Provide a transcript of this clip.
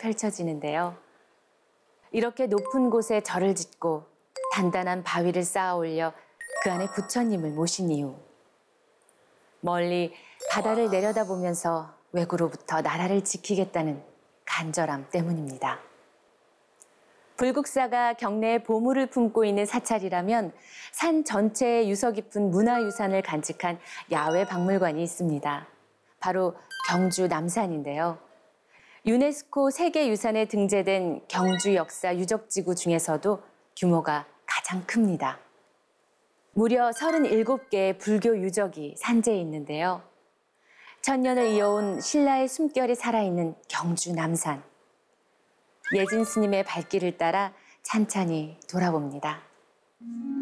펼쳐지는데요. 이렇게 높은 곳에 절을 짓고 단단한 바위를 쌓아 올려 그 안에 부처님을 모신 이유. 멀리 바다를 내려다보면서 왜구로부터 나라를 지키겠다는 간절함 때문입니다. 불국사가 경내에 보물을 품고 있는 사찰이라면 산 전체에 유서 깊은 문화유산을 간직한 야외 박물관이 있습니다. 바로 경주 남산인데요. 유네스코 세계유산에 등재된 경주 역사 유적지구 중에서도 규모가 가장 큽니다. 무려 37개의 불교 유적이 산재해 있는데요. 천년을 이어온 신라의 숨결이 살아있는 경주 남산. 예진 스님의 발길을 따라 찬찬히 돌아봅니다.